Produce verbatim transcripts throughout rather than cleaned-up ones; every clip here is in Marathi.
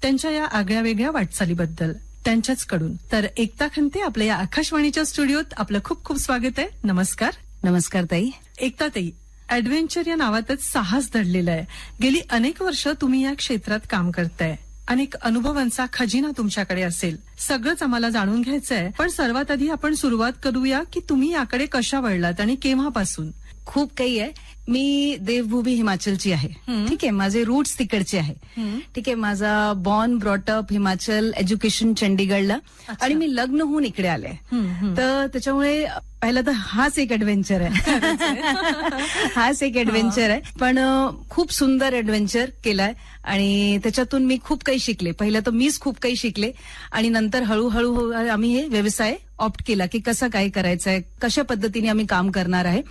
त्यांच्या या आगळ्या वेगळ्या वाटचालीबद्दल त्यांच्याच कडून. तर एकता खंते आपल्या या आकाशवाणीच्या स्टुडिओत आपलं खूप खूप स्वागत आहे. नमस्कार. नमस्कार ताई. एकता ताई, ऍडव्हेंचर या नावातच साहस दडलेलं आहे. गेली अनेक वर्ष तुम्ही या क्षेत्रात काम करताय. अनेक अनुभवांचा खजिना तुमच्याकडे असेल. सगळंच आम्हाला जाणून घ्यायचंय. पण सर्वात आधी आपण सुरुवात करूया की तुम्ही याकडे कशा वळलात आणि केव्हापासून? खूप काही आहे. मी देवभूमी हिमाचलची आहे. ठीक आहे, माझे रूट्स तिकडचे आहे. ठीक आहे, माझा बॉर्न ब्रॉटअप हिमाचल, एज्युकेशन चंडीगडला, आणि मी लग्न होऊन इकडे आले. तर त्याच्यामुळे पहिला तर हाच एक ऍडव्हेंचर आहे. हाच एक ऍडव्हेंचर आहे, पण खूप सुंदर ऍडव्हेंचर केलाय आणि त्याच्यातून मी खूप काही शिकले. पहिलं तर मीच खूप काही शिकले आणि नंतर हळूहळू आम्ही हे व्यवसाय ऑप्ट केला की कसं काय करायचंय, कशा पद्धतीने आम्ही काम करणार आहे.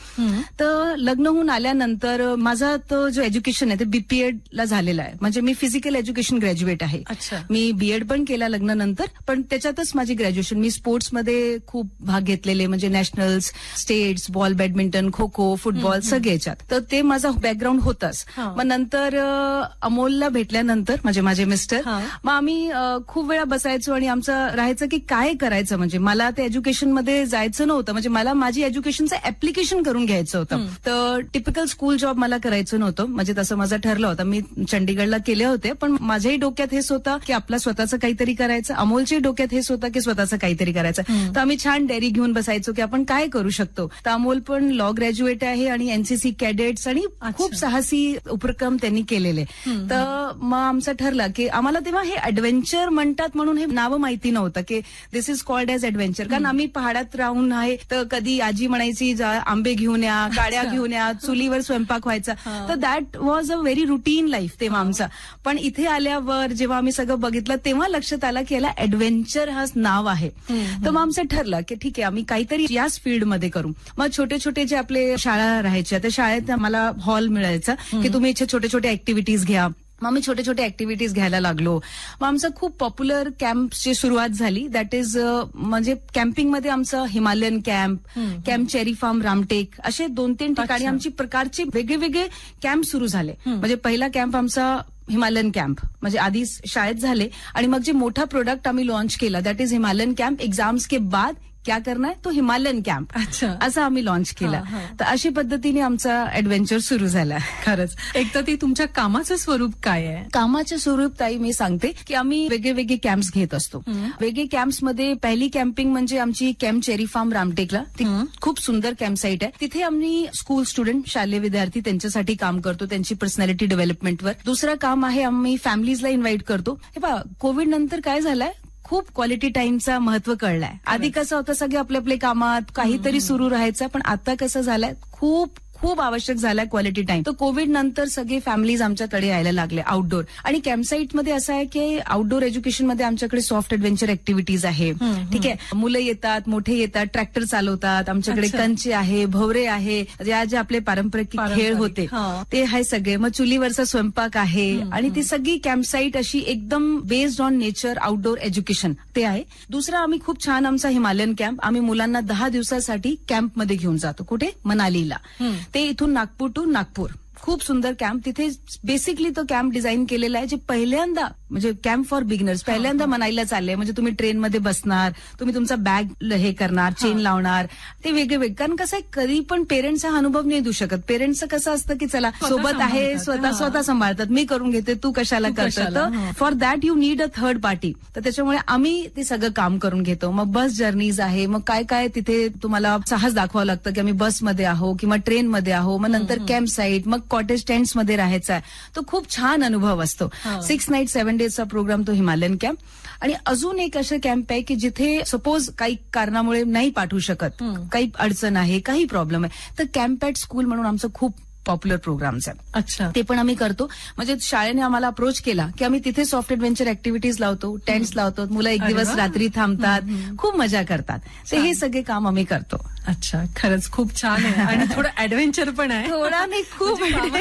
तर लग्न होऊन आल्यानंतर माझा तो जो एज्युकेशन आहे ते बीपीएड ला झालेला आहे. म्हणजे मी फिजिकल एज्युकेशन ग्रॅज्युएट आहे. मी बीएड पण केला लग्नानंतर, पण त्याच्यातच माझी ग्रॅज्युएशन. मी स्पोर्ट्समध्ये खूप भाग घेतलेले, म्हणजे nationals, states, ball, badminton, kho kho, football सगळे याच्यात. तर ते माझा बॅकग्राऊंड होताच. मग नंतर अमोलला भेटल्यानंतर म्हणजे माझे मिस्टर, मग आम्ही खूप वेळा बसायचो आणि आमचं राहायचं की काय करायचं. म्हणजे मला ते एज्युकेशनमध्ये जायचं नव्हतं, म्हणजे मला माझी एज्युकेशनचं ऍप्लिकेशन करून घ्यायचं होतं. तर टिपिकल स्कूल जॉब मला करायचं नव्हतं. म्हणजे तसं माझं ठरलं होतं. मी चंडीगडला केले होते, पण माझ्याही डोक्यात हेच होतं की आपलं स्वतःचं काहीतरी करायचं. अमोलच्याही डोक्यात हेच होतं की स्वतःचं काहीतरी करायचं. तर आम्ही छान डायरी घेऊन बसायचो की आपण काय करू शकतो. तर अमोल पण लॉ ग्रॅज्युएट आहे आणि एनसीसी कॅडेट्स आणि खूप साहसी उपक्रम त्यांनी केलेले. तर मग आमचं ठरलं की आम्हाला तेव्हा हे ऍडव्हेंचर म्हणतात म्हणून हे नावं माहिती नव्हतं की दिस इज कॉल्ड एज ऍडव्हेंचर. कारण आम्ही पहाडात राहून आहे, तर कधी आजी म्हणायची आंबे घेऊन या, काड्या घेऊन या, चुलीवर स्वयंपाक व्हायचा. तर that was a very routine life तेव्हा आमचा. पण इथे आल्यावर जेव्हा आम्ही सगळं बघितलं तेव्हा लक्षात आलं की याला ऍडव्हेंचर हा नाव आहे. तर मग आमचं ठरलं की ठीक आहे, आम्ही काहीतरी याच फील्डमध्ये करू. मग छोटे छोटे जे आपले शाळा राहायच्या त्या शाळेत आम्हाला हॉल मिळायचा की तुम्ही इथे छोटे छोटे ऍक्टिव्हिटीज घ्या. मग आम्ही छोटे छोटे ऍक्टिव्हिटीज घ्यायला लागलो. मग आमचं खूप पॉप्युलर कॅम्पची सुरुवात झाली. दॅट इज म्हणजे कॅम्पिंगमध्ये आमचं Himalayan camp, camp cherry form, Ramtek, असे दोन तीन ठिकाणी आमची प्रकारचे वेगळे वेगळे कॅम्प सुरू झाले. म्हणजे पहिला कॅम्प आमचा हिमालयन कॅम्प म्हणजे आधी शाळेत झाले आणि मग जे मोठा प्रोडक्ट आम्ही लॉन्च केला that is Himalayan camp exams के बाद क्या करना है तो हिमालयन कॅम्प, असं आम्ही लॉन्च केला. तर अशी पद्धतीने आमचा ऍडव्हेंचर सुरू झाला. खरंच. एक तर ती तुमच्या कामाचं स्वरूप काय आहे? कामाचं स्वरूप ताई मी सांगते की आम्ही वेगळे वेगळे कॅम्प्स घेत असतो. वेगळे कॅम्प्समध्ये पहिली कॅम्पिंग म्हणजे आमची कॅम्प चेरी फार्म रामटेकला. ती खूप सुंदर कॅम्प साईट आहे. तिथे आम्ही स्कूल स्टुडंट, शालेय विद्यार्थी त्यांच्यासाठी काम करतो, त्यांची पर्सनॅलिटी डेव्हलपमेंटवर. दुसरं काम आहे आम्ही फॅमिलीजला इन्व्हाइट करतो. हे पहा, कोविड नंतर काय झालंय, खूप क्वालिटी टाइमचा महत्व कळलाय. आधी कसं होतं, सगळे आपल्या आपल्या कामात काहीतरी सुरू राहायचं, पण आता कसं झालंय, खूप खूप आवश्यक झालाय क्वालिटी टाइम. तर कोविड नंतर सगळे फॅमिलीज आमच्याकडे यायला लागले आउटडोर. आणि कॅम्पसाईटमध्ये असं आहे की आउटडोर एज्युकेशनमध्ये आमच्याकडे सॉफ्ट ऍडव्हेंचर ऍक्टिव्हिटीज आहे. ठीक आहे, मुलं येतात, मोठे येतात, ट्रॅक्टर चालवतात, आमच्याकडे कंचे आहे, भवरे आहे, ज्या जे आपले पारंपरिक खेळ होते ते आहे सगळे. मग चुलीवरचा स्वयंपाक आहे आणि ती सगळी कॅम्पसाईट अशी एकदम based on nature outdoor education ते आहे. दुसरा आम्ही खूप छान आमचा हिमालयन कॅम्प, आम्ही मुलांना दहा दिवसासाठी कॅम्पमध्ये घेऊन जातो. कुठे? मनालीला. ते इथून नागपूर टू नागपूर. खूप सुंदर कॅम्प. तिथे बेसिकली तो कॅम्प डिझाईन केलेला आहे जे पहिल्यांदा म्हणजे कॅम्प फॉर बिगिनर्स पहिल्यांदा मनालीला चालले. म्हणजे तुम्ही ट्रेनमध्ये बसणार, तुम्ही तुमचा बॅग हे करणार, चेन लावणार, ते वेगळे वेगळे. कारण कसं आहे, कधी पण पेरेंट्स हा अनुभव नाही देऊ शकत. पेरेंट्सचं कसं असतं की चला सोबत आहे, स्वतः स्वतः सांभाळतात, मी करून घेते, तू कशाला करतो. For that you need a third party. तर त्याच्यामुळे आम्ही ते सगळं काम करून घेतो. मग बस जर्नीज आहे, मग काय काय तिथे तुम्हाला साहस दाखवावं लागतं की आम्ही बसमध्ये आहो किंवा ट्रेनमध्ये आहो. मग नंतर कॅम्प साईट, मग कॉटेज टेंट्स मध्ये राहायचा आहे. तो खूप छान अनुभव असतो. सिक्स नाईट सेव्हन डेजचा प्रोग्राम तो हिमालयन कॅम्प. आणि अजून एक असं कॅम्प आहे की जिथे सपोज काही कारणामुळे नाही पाठवू शकत, काही अडचण आहे, काही प्रॉब्लेम आहे, तर कॅम्प ॲट स्कूल म्हणून आमचं खूप पॉप्युलर प्रोग्राम्स आहेत. अच्छा. ते पण आम्ही करतो. म्हणजे शाळेने आम्हाला अप्रोच केला की आम्ही तिथे सॉफ्ट ऍडव्हेंचर ऍक्टिव्हिटीज लावतो, टेंट्स लावतो, मुलं एक दिवस रात्री थांबतात, खूप मजा करतात. ते हे सगळे काम आम्ही करतो. अच्छा, खरंच खूप छान आहे आणि थोडं ऍडव्हेंचर पण आहे. थोडा नाही, खूप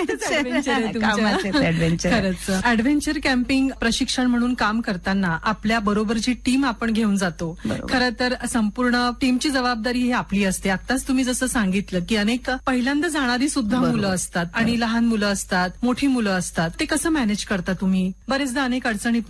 ऍडव्हेंचर. खरंच ऍडव्हेंचर कॅम्पिंग प्रशिक्षण म्हणून काम करताना आपल्या बरोबर जी टीम आपण घेऊन जातो, खरं तर संपूर्ण टीमची जबाबदारी ही आपली असते. आत्ताच तुम्ही जसं सांगितलं की अनेक पहिल्यांदा जाणारी सुद्धा मुलं असतात आणि लहान मुलं असतात, मोठी मुलं असतात. ते कसं मॅनेज करता तुम्ही? बरेचदा अनेक अडचणी